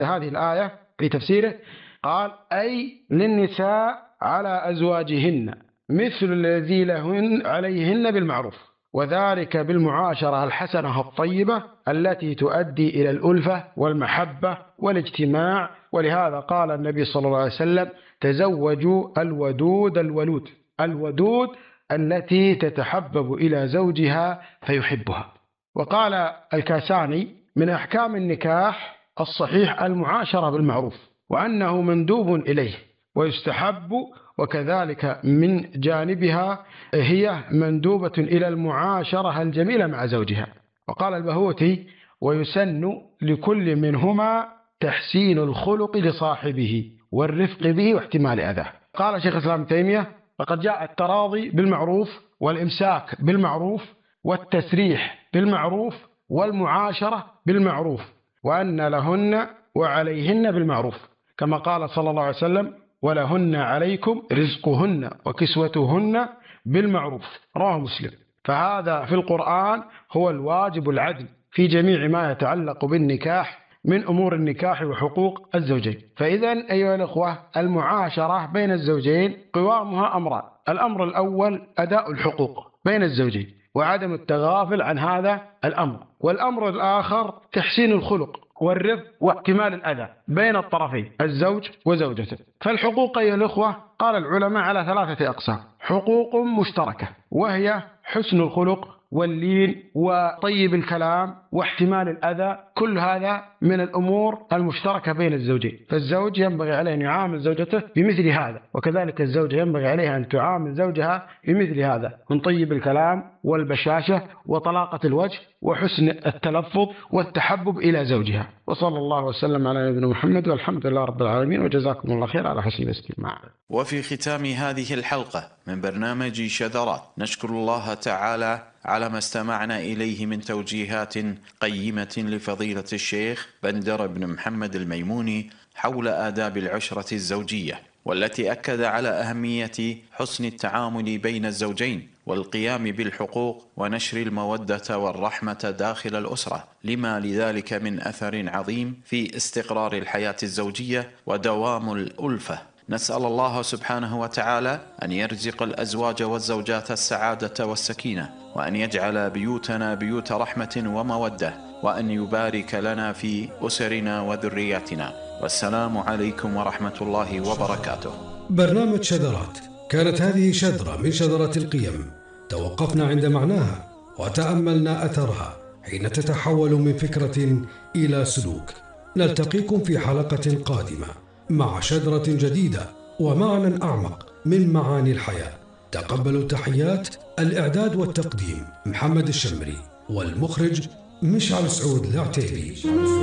هذه الآية في تفسيره قال أي للنساء على أزواجهن مثل الذي لهن عليهن بالمعروف، وذلك بالمعاشرة الحسنة الطيبة التي تؤدي إلى الألفة والمحبة والاجتماع. ولهذا قال النبي صلى الله عليه وسلم تزوجوا الودود الولود، الودود التي تتحبب إلى زوجها فيحبها. وقال الكاساني من أحكام النكاح الصحيح المعاشرة بالمعروف، وأنه مندوب إليه ويستحب، وكذلك من جانبها هي مندوبة إلى المعاشرة الجميلة مع زوجها. وقال البهوتي ويسن لكل منهما تحسين الخلق لصاحبه والرفق به واحتمال أذاه. قال شيخ الإسلام ابن تيمية فقد جاء التراضي بالمعروف والإمساك بالمعروف والتسريح بالمعروف والمعاشرة بالمعروف، وأن لهن وعليهن بالمعروف، كما قال صلى الله عليه وسلم ولهن عليكم رزقهن وكسوتهن بالمعروف، رواه مسلم. فهذا في القرآن هو الواجب العدل في جميع ما يتعلق بالنكاح من أمور النكاح وحقوق الزوجين. فإذا أيها الأخوة المعاشرة بين الزوجين قوامها أمران: الأمر الأول أداء الحقوق بين الزوجين وعدم التغافل عن هذا الأمر، والأمر الآخر تحسين الخلق والرفق واحتمال الأذى بين الطرفين الزوج وزوجته. فالحقوق أيها الأخوة قال العلماء على 3 أقسام: حقوق مشتركة وهي حسن الخلق واللين وطيب الكلام واحتمال الأذى، كل هذا من الأمور المشتركة بين الزوجين، فالزوج ينبغي عليه أن يعامل زوجته بمثل هذا، وكذلك الزوجة ينبغي عليها أن تعامل زوجها بمثل هذا من طيب الكلام والبشاشة وطلاقة الوجه وحسن التلفظ والتحبب إلى زوجها. وصلى الله وسلم على نبينا محمد، والحمد لله رب العالمين، وجزاكم الله خير على حسن الاستماع. وفي ختام هذه الحلقة من برنامج شذرات نشكر الله تعالى على ما استمعنا إليه من توجيهات قيمة لفضيلة الشيخ بندر بن محمد الميموني حول آداب العشرة الزوجية، والتي أكد على أهمية حسن التعامل بين الزوجين والقيام بالحقوق ونشر المودة والرحمة داخل الأسرة، لما لذلك من أثر عظيم في استقرار الحياة الزوجية ودوام الألفة. نسأل الله سبحانه وتعالى أن يرزق الأزواج والزوجات السعادة والسكينة، وأن يجعل بيوتنا بيوت رحمة ومودة، وأن يبارك لنا في أسرنا وذرياتنا. والسلام عليكم ورحمة الله وبركاته. برنامج شذرات كانت هذه شذرة من شذرات القيم، توقفنا عند معناها وتأملنا أثرها حين تتحول من فكرة إلى سلوك. نلتقيكم في حلقة قادمة مع شذرة جديدة ومعنى أعمق من معاني الحياة. تقبلوا تحيات الإعداد والتقديم محمد الشمري، والمخرج مشعل سعود العتيبي.